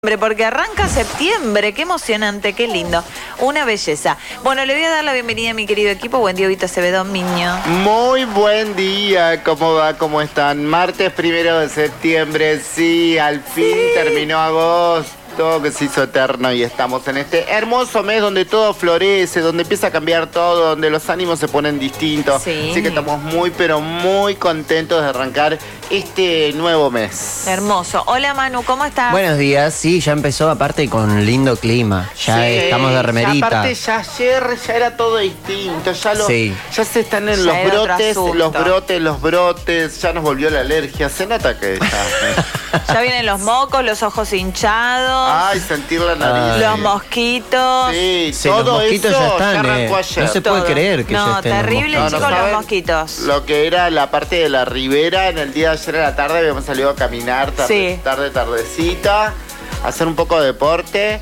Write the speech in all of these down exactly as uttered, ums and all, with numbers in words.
Porque arranca septiembre, qué emocionante, qué lindo, una belleza. Bueno, le voy a dar la bienvenida a mi querido equipo. Buen día, Vito Acevedo, Miño. Muy buen día, ¿cómo va? ¿Cómo están? Martes primero de septiembre, sí, al fin Sí. terminó agosto, que se hizo eterno y estamos en este hermoso mes donde todo florece, donde empieza a cambiar todo, donde los ánimos se ponen distintos. Sí. Así que estamos muy, pero muy contentos de arrancar este nuevo mes. Hermoso. Hola, Manu, ¿cómo estás? Buenos días, sí, ya empezó aparte con lindo clima, ya Sí, estamos de remerita. Aparte ya ayer ya era todo distinto, ya los, Sí. ya se están en Ya los era otro brotes, asunto. los brotes, los brotes, ya nos volvió la alergia, se nota que ya. Ya vienen los mocos, los ojos hinchados, Ay, sentir la nariz. los mosquitos. Sí, Sí, todo los mosquitos eso ya están, arrancó eh, ayer. no se puede Todo. creer que No, ya estén los terrible, mosquitos. chicos, los ¿saben? mosquitos. Lo que era la parte de la ribera, en el día de ayer a la tarde habíamos salido a caminar tarde, Sí. tarde, tardecita, a hacer un poco de deporte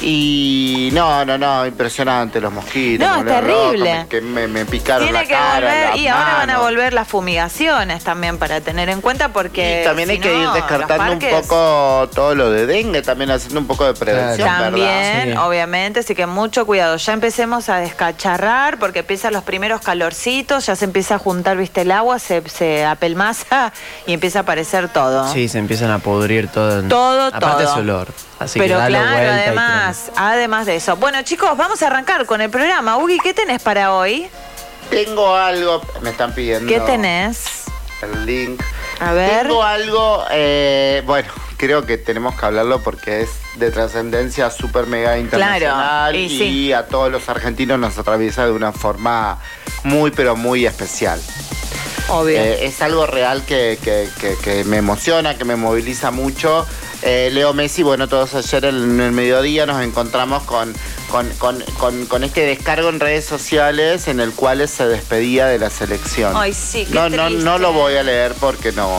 y no, no, no, impresionante los mosquitos. No, me es volvieron terrible. loco, me- que me, me picaron Tiene la que cara, volver, las y ahora van a manos. volver las fumigaciones también para tener en cuenta porque Y también hay si que no, ir los descartando un parques- poco todo lo de dengue, también haciendo un poco de prevención, ¿verdad? También, Sí. obviamente, así que mucho cuidado. Ya empecemos a descacharrar porque empiezan los primeros calorcitos, ya se empieza a juntar, viste, el agua, se, se apelmaza y empieza a aparecer todo. Sí, se empiezan a pudrir todo. Todo, Aparte todo. ese olor. Así Pero que dale claro, vuelta y además, además de eso. Bueno, chicos, vamos a arrancar con el programa. Ugi, ¿qué tenés para hoy? Tengo algo, me están pidiendo ¿Qué tenés? el link. A ver. Tengo algo, eh, bueno, creo que tenemos que hablarlo porque es de trascendencia súper mega internacional y y, sí. a todos los argentinos nos atraviesa de una forma muy, pero muy especial. Obvio. Eh, es algo real que, que- que- que me emociona, que me moviliza mucho. Eh, Leo Messi, bueno, todos ayer en el mediodía nos encontramos con, con, con- con- con este descargo en redes sociales en el cual se despedía de la selección. Ay, sí, qué no, no, triste. no lo voy a leer porque no,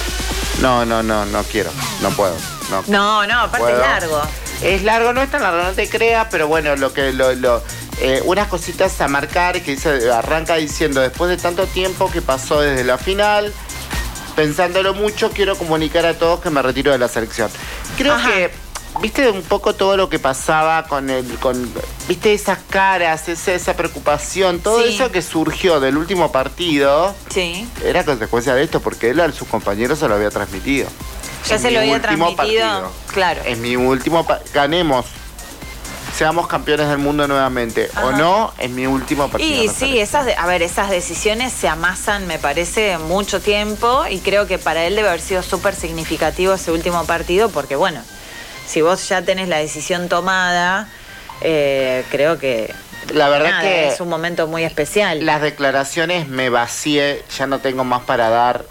no, no, no, no quiero, no puedo. No, No, no, aparte puedo. es largo. Es largo, no es tan largo, no te creas, pero bueno, lo que lo, lo- eh, unas cositas a marcar que dice, arranca diciendo, después de tanto tiempo que pasó desde la final, pensándolo mucho, quiero comunicar a todos que me retiro de la selección. Creo Ajá. que, viste un poco todo lo que pasaba con el, con, viste esas caras, esa, esa preocupación, todo Sí. eso que surgió del último partido, Sí. era consecuencia de esto, porque él a sus compañeros se lo había transmitido. Ya En se mi lo había último transmitido. partido. Claro. En mi último, pa- ganemos, seamos campeones del mundo nuevamente, o Ajá. no, en mi último partido. Y no sí, sé. esas, de- a ver, esas decisiones se amasan, me parece, mucho tiempo y creo que para él debe haber sido súper significativo ese último partido porque, bueno, si vos ya tenés la decisión tomada, eh, creo que La verdad nada, que es un momento muy especial. las declaraciones me vacié, ya no tengo más para dar.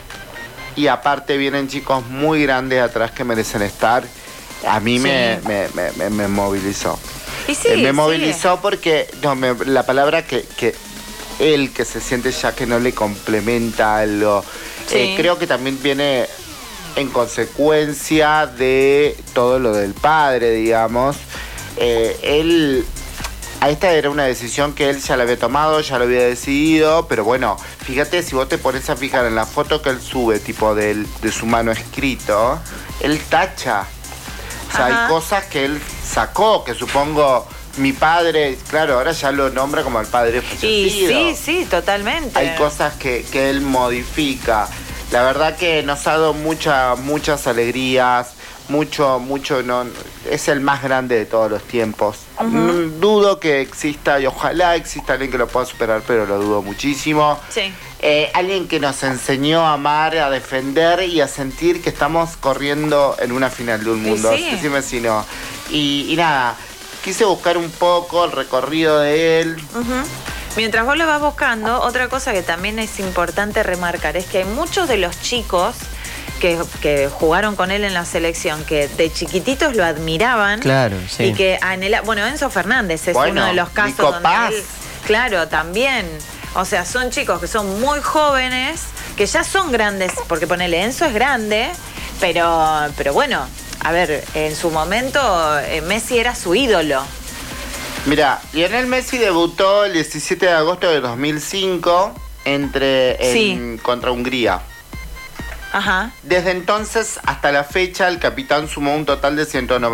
Y aparte vienen chicos muy grandes atrás que merecen estar. A mí Sí. me, me, me- me- me movilizó. Y sí, Eh, me sí. movilizó porque no, me- la palabra que, que él que se siente ya que no le complementa algo, Sí. eh, creo que también viene en consecuencia de todo lo del padre, digamos. Eh, él, a esta era una decisión que él ya la había tomado, ya lo había decidido, pero bueno, fíjate si vos te pones a fijar en la foto que él sube, tipo del- de su mano escrito, él tacha. O sea, Ajá. hay cosas que él sacó, que supongo mi padre, claro, ahora ya lo nombra como el padre Y fallecido. sí, sí, totalmente. Hay cosas que, que él modifica. La verdad que nos ha dado mucha, muchas alegrías, mucho, mucho, no, es el más grande de todos los tiempos. Mm, Dudo que exista, y ojalá exista alguien que lo pueda superar, pero lo dudo muchísimo. Sí. Eh, alguien que nos enseñó a amar, a defender y a sentir que estamos corriendo en una final de un Y mundo. sí. Decime si no. Y, y nada, quise buscar un poco el recorrido de él. Ujú. Mientras vos lo vas buscando, otra cosa que también es importante remarcar es que hay muchos de los chicos que, que jugaron con él en la selección que de chiquititos lo admiraban. Claro, sí. Y que anhela, bueno, Enzo Fernández es Bueno, uno de los casos Nico donde Paz. él, claro, también. O sea, son chicos que son muy jóvenes, que ya son grandes, porque ponele, Enzo es grande, pero, pero bueno, a ver, en su momento eh, Messi era su ídolo. Mira, Lionel Messi debutó el diecisiete de agosto de dos mil cinco entre en- Sí. contra Hungría. Ajá. Desde entonces hasta la fecha, el capitán sumó un total de ciento noventa